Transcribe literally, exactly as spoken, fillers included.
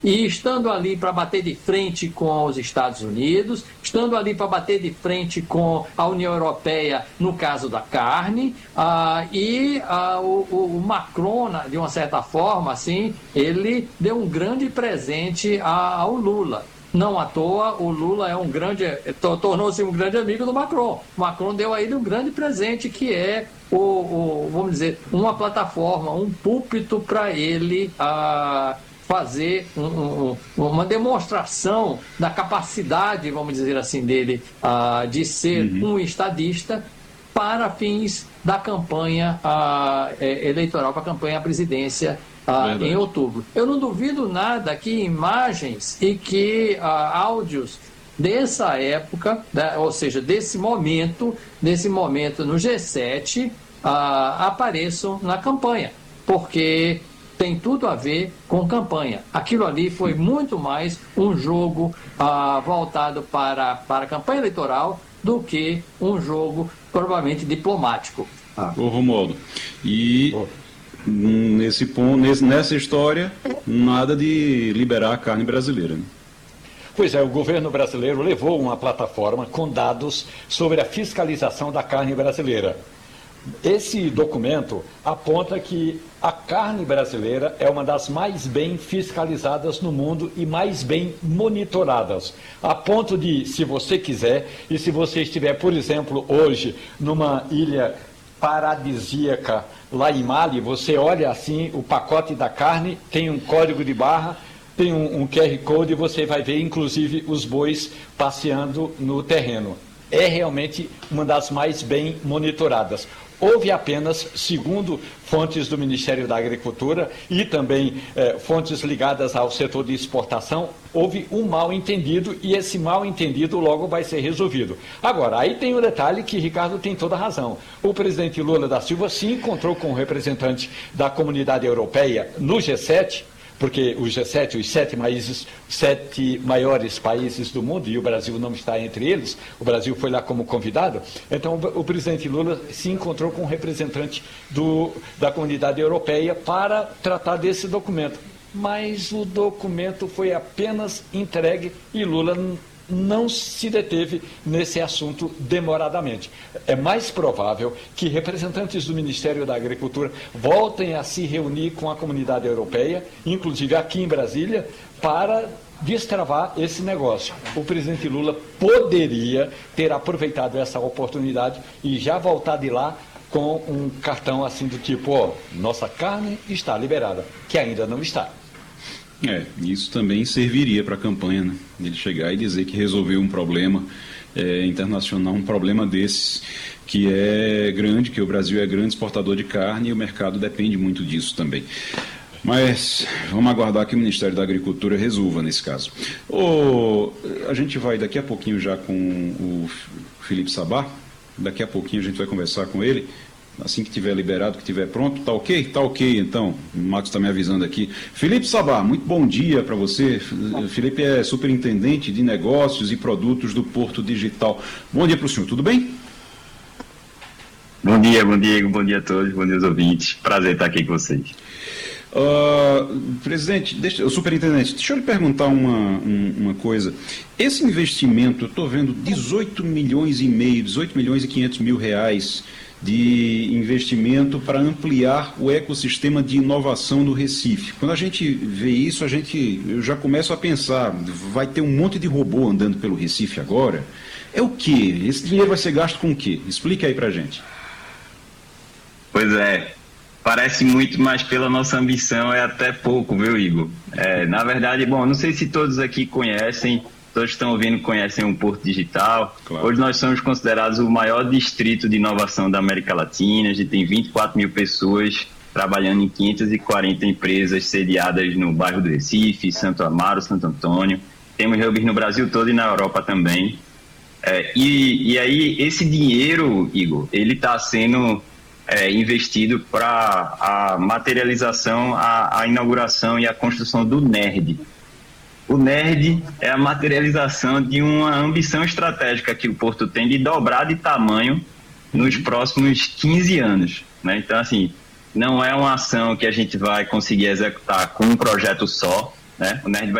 e estando ali para bater de frente com os Estados Unidos, estando ali para bater de frente com a União Europeia no caso da carne, ah, e ah, o, o Macron, de uma certa forma, assim, ele deu um grande presente ao Lula. Não à toa, o Lula é um grande, tornou-se um grande amigo do Macron. O Macron deu a ele um grande presente, que é, o, o vamos dizer, uma plataforma, um púlpito para ele ah, fazer um, um, uma demonstração da capacidade, vamos dizer assim, dele ah, de ser uhum. um estadista para fins da campanha ah, eleitoral, para a campanha à presidência Ah, em outubro. Eu não duvido nada que imagens e que ah, áudios dessa época, né, ou seja, desse momento, desse momento no G sete, ah, apareçam na campanha, porque tem tudo a ver com campanha. Aquilo ali foi muito mais um jogo ah, voltado para, para a campanha eleitoral do que um jogo provavelmente diplomático. Ah. Ô Romualdo, e... Oh. Nesse ponto, nesse, nessa história, nada de liberar a carne brasileira. Né? Pois é, o governo brasileiro levou uma plataforma com dados sobre a fiscalização da carne brasileira. Esse documento aponta que a carne brasileira é uma das mais bem fiscalizadas no mundo e mais bem monitoradas. A ponto de, se você quiser, e se você estiver, por exemplo, hoje, numa ilha paradisíaca lá em Mali, você olha assim o pacote da carne, tem um código de barra, tem um, um Q R Code e você vai ver inclusive os bois passeando no terreno. É realmente uma das mais bem monitoradas. Houve apenas, segundo fontes do Ministério da Agricultura e também eh, fontes ligadas ao setor de exportação, houve um mal entendido e esse mal entendido logo vai ser resolvido. Agora, aí tem um detalhe que Ricardo tem toda a razão. O presidente Lula da Silva se encontrou com o representante da comunidade europeia no G sete, porque o G sete, os sete, países, sete maiores países do mundo, e o Brasil não está entre eles, o Brasil foi lá como convidado, então o presidente Lula se encontrou com um representante do, da comunidade europeia para tratar desse documento. Mas o documento foi apenas entregue e Lula não se deteve nesse assunto demoradamente. É mais provável que representantes do Ministério da Agricultura voltem a se reunir com a comunidade europeia, inclusive aqui em Brasília, para destravar esse negócio. O presidente Lula poderia ter aproveitado essa oportunidade e já voltar de lá com um cartão assim do tipo, ó, nossa carne está liberada, que ainda não está. É, isso também serviria para a campanha, né? Ele chegar e dizer que resolveu um problema é, internacional, um problema desses, que é grande, que o Brasil é grande exportador de carne e o mercado depende muito disso também. Mas vamos aguardar que o Ministério da Agricultura resolva nesse caso. Oh, a gente vai daqui a pouquinho já com o Felipe Sabá, daqui a pouquinho a gente vai conversar com ele. Assim que tiver liberado, que tiver pronto, tá ok? Tá ok, então. O Marcos está me avisando aqui. Felipe Sabá, muito bom dia para você. Felipe é superintendente de negócios e produtos do Porto Digital. Bom dia para o senhor, tudo bem? Bom dia, bom dia, bom dia a todos, bom dia aos ouvintes. Prazer estar aqui com vocês. Uh, presidente, deixa, superintendente, deixa eu lhe perguntar uma, um, uma coisa. Esse investimento, eu estou vendo dezoito milhões e meio, dezoito milhões e quinhentos mil reais de investimento para ampliar o ecossistema de inovação no Recife. Quando a gente vê isso, a gente, eu já começo a pensar, vai ter um monte de robô andando pelo Recife agora? É o quê? Esse dinheiro vai ser gasto com o quê? Explica aí para a gente. Pois é, parece muito, mas pela nossa ambição é até pouco, viu, Igor? É, na verdade, bom, não sei se todos aqui conhecem, todos que estão ouvindo conhecem o Porto Digital. Claro. Hoje nós somos considerados o maior distrito de inovação da América Latina. A gente tem vinte e quatro mil pessoas trabalhando em quinhentas e quarenta empresas sediadas no bairro do Recife, Santo Amaro, Santo Antônio. Temos hubs no Brasil todo e na Europa também. É, e, e aí esse dinheiro, Igor, ele está sendo é, investido para a materialização, a, a inauguração e a construção do NERD. O NERD é a materialização de uma ambição estratégica que o Porto tem de dobrar de tamanho nos próximos quinze anos. Né? Então, assim, não é uma ação que a gente vai conseguir executar com um projeto só. né? O Nerd